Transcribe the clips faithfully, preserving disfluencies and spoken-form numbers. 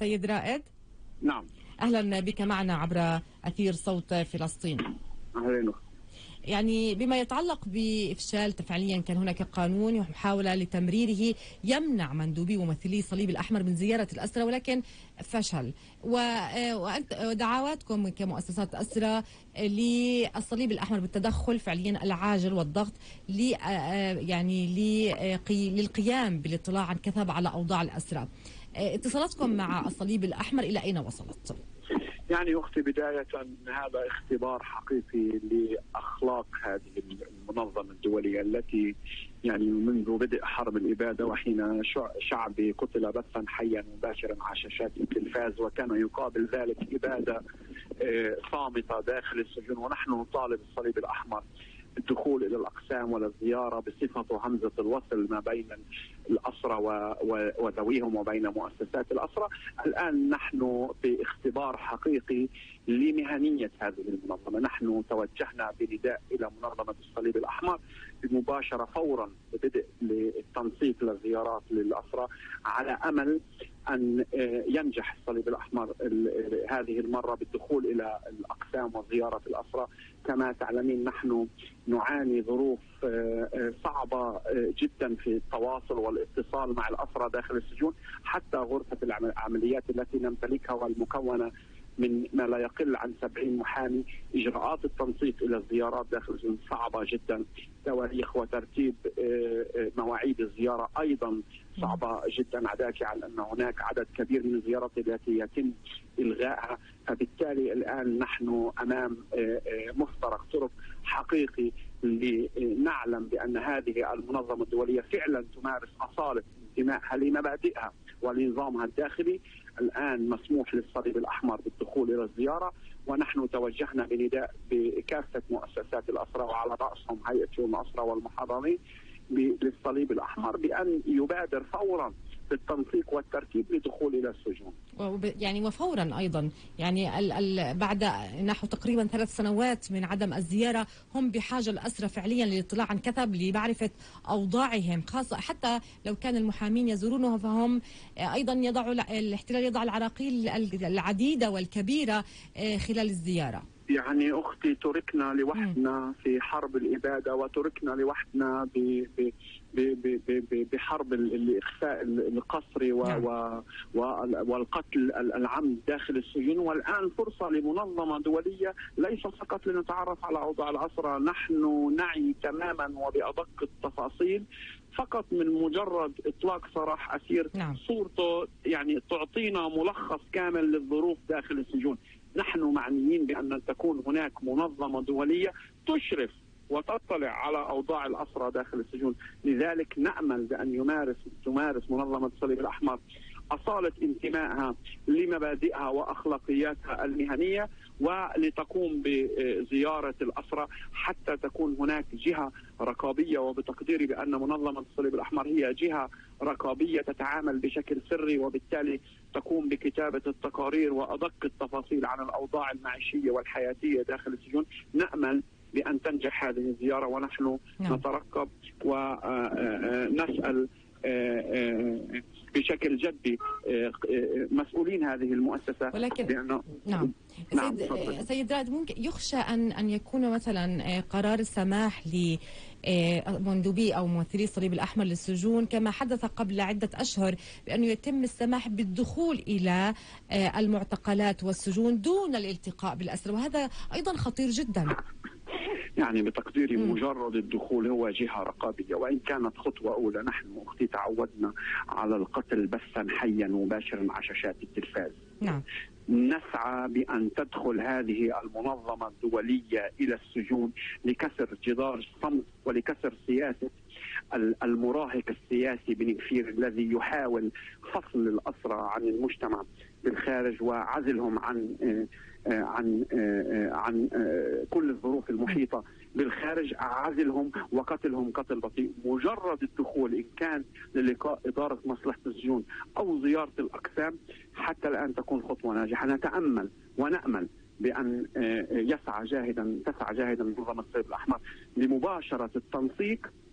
سيد رائد. نعم، أهلا بك معنا عبر أثير صوت فلسطين. أهلا. يعني بما يتعلق بإفشال تفعيليا، كان هناك قانون محاولة لتمريره يمنع مندوبي وممثلي الصليب الأحمر من زيارة الأسرى، ولكن فشل. ودعواتكم كمؤسسات أسرى للصليب الأحمر بالتدخل فعليا العاجل والضغط يعني للقيام بالاطلاع عن كثب على أوضاع الأسرى. اتصالاتكم مع الصليب الأحمر إلى أين وصلت؟ يعني أختي، بداية هذا اختبار حقيقي لأخلاق هذه المنظمة الدولية التي يعني منذ بدء حرب الإبادة وحين شعبي قتل بثا حيا مباشرا على شاشات التلفاز، وكان يقابل ذلك إبادة صامتة داخل السجون، ونحن نطالب الصليب الأحمر الدخول إلى الأقسام والزيارة بصفة همزة الوصل ما بين الأسرى وذويهم وبين مؤسسات الأسرى. الآن نحن باختبار حقيقي لمهنية هذه المنظمة. نحن توجهنا بنداء إلى منظمة الصليب الأحمر بمباشرة فورا ببدء التنسيق للزيارات للأسرى، على أمل أن ينجح الصليب الأحمر هذه المرة بالدخول إلى الأقسام وزيارة الأسرى. كما تعلمين نحن نعاني ظروف صعبة جدا في التواصل والاتصال مع الأسرى داخل السجون، حتى غرفة العمليات التي نمتلكها والمكونة من ما لا يقل عن سبعين محامي، إجراءات التنسيق إلى الزيارات داخل السجون صعبة جدا. تواريخ وترتيب مواعيد الزيارة أيضا صعبة جدا، عداك على أن هناك عدد كبير من الزيارات التي يتم إلغائها. فبالتالي الآن نحن أمام مفترق طرق حقيقي لنعلم بأن هذه المنظمة الدولية فعلا تمارس أصالة انتمائها لمبادئها ولنظامها الداخلي. الآن مسموح للصليب الأحمر بالدخول إلى الزيارة، ونحن توجهنا بنداء بكافة مؤسسات الأسرى وعلى رأسهم هيئة شؤون الأسرى والمحررين للصليب الأحمر بأن يبادر فورا بالتنسيق والترتيب لدخول إلى السجون. يعني وفورا أيضا، يعني ال ال بعد نحو تقريبا ثلاث سنوات من عدم الزيارة، هم بحاجة الأسرى فعليا للاطلاع عن كثب لمعرفة أوضاعهم، خاصة حتى لو كان المحامين يزورونه، فهم أيضا يضعوا الاحتلال يضع العراقيل العديدة والكبيرة خلال الزيارة. يعني أختي، تركنا لوحدنا في حرب الإبادة، وتركنا لوحدنا ب ب بحرب الإخفاء القسري والقتل العمد داخل السجون، والآن فرصة لمنظمة دولية ليس فقط لنتعرف على أوضاع الأسرى. نحن نعي تماما وبأدق التفاصيل فقط من مجرد إطلاق سراح أسير نعم. صورته يعني تعطينا ملخص كامل للظروف داخل السجون. نحن معنيين بأن تكون هناك منظمة دولية تشرف وتطلع على أوضاع الأسرى داخل السجون. لذلك نأمل بأن يمارس تمارس منظمة الصليب الأحمر أصالة انتمائها لمبادئها وأخلاقياتها المهنية، ولتقوم بزيارة الأسرى حتى تكون هناك جهة رقابية. وبتقديري بأن منظمة الصليب الأحمر هي جهة رقابية تتعامل بشكل سري، وبالتالي تقوم بكتابة التقارير وأدق التفاصيل عن الأوضاع المعيشية والحياتية داخل السجون. نأمل بأن تنجح هذه الزيارة، ونحن نعم. نترقب ونسأل بشكل جدي مسؤولين هذه المؤسسة. ولكن بأنه نعم, نعم. سيد, سيد رائد، ممكن يخشى أن أن يكون مثلا قرار السماح لمندوبي أو ممثلي الصليب الأحمر للسجون كما حدث قبل عدة أشهر، بأنه يتم السماح بالدخول إلى المعتقلات والسجون دون الالتقاء بالأسرى، وهذا أيضا خطير جدا. يعني بتقديري مجرد الدخول هو جهة رقابية، وإن كانت خطوة أولى. نحن أختي تعودنا على القتل بثا حيا مباشرا على شاشات التلفاز. نعم. نسعى بأن تدخل هذه المنظمة الدولية إلى السجون لكسر جدار الصمت ولكسر سياسة المراهق السياسي بن كفير الذي يحاول فصل الأسرى عن المجتمع بالخارج وعزلهم عن عن عن كل الظروف المحيطة بالخارج، عزلهم وقتلهم قتل بطيء. مجرد الدخول إن كان للقاء إدارة مصلحة السجون أو زيارة الأقسام حتى الآن تكون خطوة ناجحة. نتأمل ونأمل بأن يسعى جاهدا تسعى جاهدا منظمة الصليب الأحمر لمباشرة التنسيق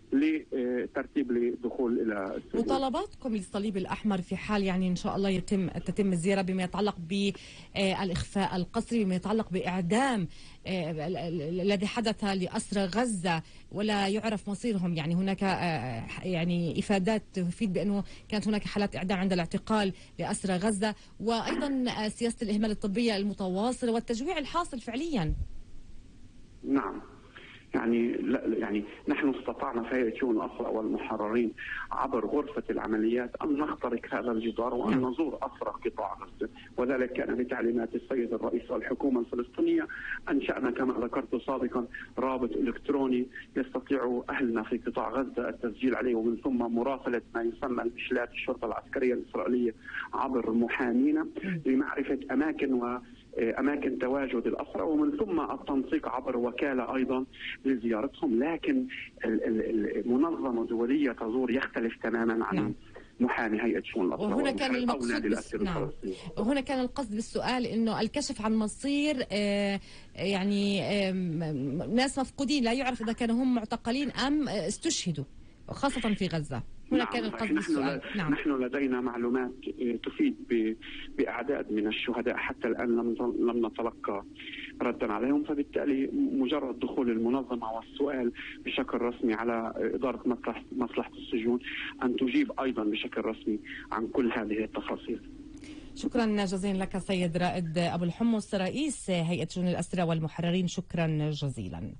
لترتيب للدخول الى السجون. مطالباتكم للصليب الاحمر في حال يعني ان شاء الله يتم تتم الزياره بما يتعلق بالاخفاء القسري، بما يتعلق باعدام الذي حدث لأسرى غزة ولا يعرف مصيرهم، يعني هناك يعني إفادات تفيد بأنه كانت هناك حالات إعدام عند الاعتقال لأسرى غزة، وأيضا سياسة الإهمال الطبية المتواصلة والتجويع الحاصل فعليا. نعم، يعني لا يعني نحن استطعنا في هيئة شؤون الأسرى والمحررين عبر غرفة العمليات أن نخترق هذا الجدار وأن نزور أسرى قطاع غزة، وذلك كان بتعليمات السيد الرئيس والحكومة الفلسطينية. أنشأنا كما ذكرت سابقا رابط إلكتروني يستطيع أهلنا في قطاع غزة التسجيل عليه، ومن ثم مراسلة ما يسمى الإشلات الشرطة العسكرية الإسرائيلية عبر محامينا لمعرفة أماكن و أماكن تواجد الأسرى، ومن ثم التنسيق عبر وكالة أيضا لزيارتهم. لكن المنظمة دولية تزور يختلف تماما عن نعم. محامي هيئة شؤون الأسرى. وهنا كان المقصود بس... نعم. وهنا كان القصد بالسؤال إنه الكشف عن مصير آه يعني آه ناس مفقودين لا يعرف إذا كانوا هم معتقلين أم استشهدوا، خاصة في غزة. هنا نعم. كان القصد بالسؤال. نعم. نحن لدينا معلومات تفيد بأعداد من الشهداء، حتى الآن لم لم نتلقى ردا عليهم، فبالتالي مجرد دخول المنظمة والسؤال بشكل رسمي على إدارة مصلحة السجون أن تجيب أيضا بشكل رسمي عن كل هذه التفاصيل. شكرا جزيلا لك سيد رائد أبو الحمص رئيس هيئة شؤون الأسرى والمحررين، شكرا جزيلا.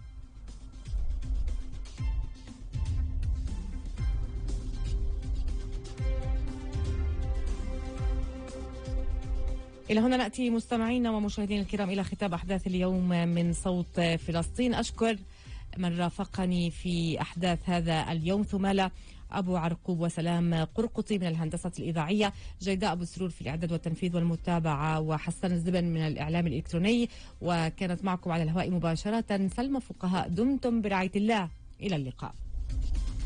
إلى هنا نأتي مستمعينا ومشاهدينا الكرام إلى ختام أحداث اليوم من صوت فلسطين. أشكر من رافقني في أحداث هذا اليوم: ثمالة أبو عرقوب وسلام قرقطي من الهندسة الإذاعية، جيداء أبو سرور في الإعداد والتنفيذ والمتابعة، وحسن الزبن من الإعلام الإلكتروني. وكانت معكم على الهواء مباشرة سلمى فقهاء. دمتم برعاية الله، إلى اللقاء.